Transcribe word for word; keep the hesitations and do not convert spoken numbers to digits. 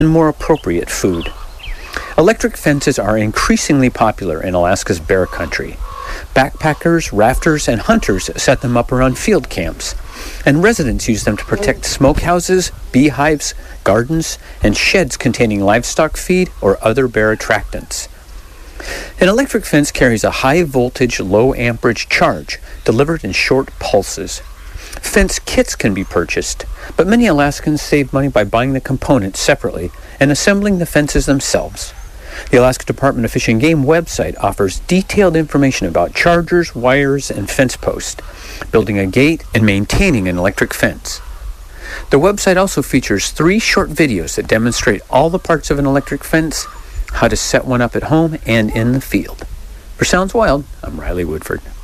and more appropriate food. Electric fences are increasingly popular in Alaska's bear country. Backpackers, rafters, and hunters set them up around field camps, and residents use them to protect smokehouses, beehives, gardens, and sheds containing livestock feed or other bear attractants. An electric fence carries a high-voltage, low-amperage charge delivered in short pulses. Fence kits can be purchased, but many Alaskans save money by buying the components separately and assembling the fences themselves. The Alaska Department of Fish and Game website offers detailed information about chargers, wires, and fence posts, building a gate, and maintaining an electric fence. The website also features three short videos that demonstrate all the parts of an electric fence, how to set one up at home and in the field. For Sounds Wild, I'm Riley Woodford.